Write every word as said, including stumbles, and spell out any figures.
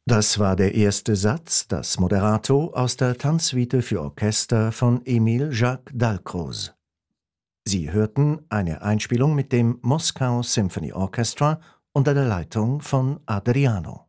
Das war der erste Satz, das Moderato aus der Tanzsuite für Orchester von Émile Jacques Dalcroze. Sie hörten eine Einspielung mit dem Moscow Symphony Orchestra unter der Leitung von Adriano.